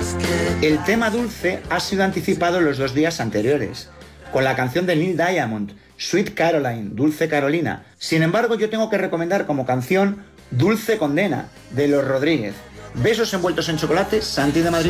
El tema Dulce ha sido anticipado los 2 días anteriores, con la canción de Neil Diamond, Sweet Caroline, Dulce Carolina. Sin embargo, yo tengo que recomendar como canción Dulce Condena, de Los Rodríguez. Besos envueltos en chocolate, Santi de Madrid.